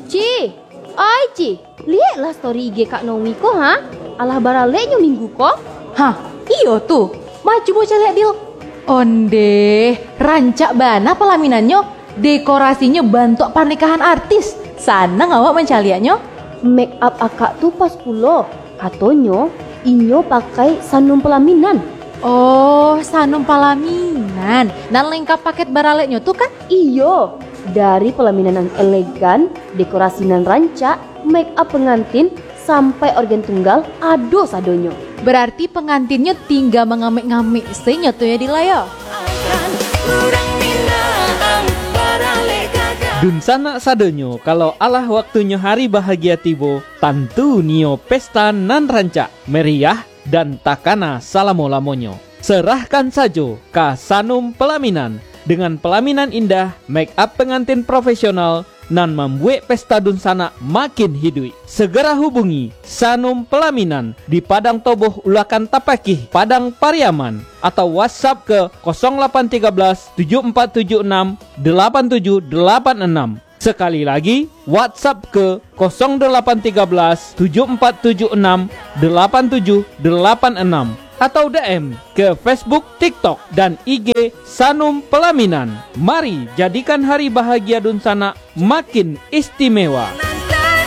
Ci, ai Ci, lihatlah story IG Kak Naomi ko ha. Alah baraleknya minggu ko. Hah, iyo tuh. Maju bocah lihat Dil. Onde, rancak bana pelaminannya, dekorasinya bantu pernikahan artis. Sana ngawak mencaliannya. Make up akak tuh pas pulo. Katonyo, inyo pakai sanum pelaminan. Oh, sanum pelaminan. Dan lengkap paket baraleknya tuh kan? Iyo, dari pelaminan yang elegan, dekorasi nan rancak, make up pengantin, sampai organ tunggal, ado sadonyo. Berarti pengantinnya tinggal mengamik-ngamik senya tuh ya Dilaya. Dun sana sadonyo kalau alah waktunya hari bahagia tibo, tentu nio pesta nan rancak, meriah dan takana salamo-lamonyo. Serahkan saja ke sanum pelaminan dengan pelaminan indah, make up pengantin profesional nan membuat pesta dun sana makin hidup. Segera hubungi Sanum Pelaminan di Padang Toboh Ulakan Tapakih, Padang Pariaman, atau WhatsApp ke 0813 7476 8786. Sekali lagi WhatsApp ke 0813 7476 8786 atau DM ke Facebook, TikTok, dan IG Sanum Pelaminan. Mari jadikan hari bahagia dun sana makin istimewa.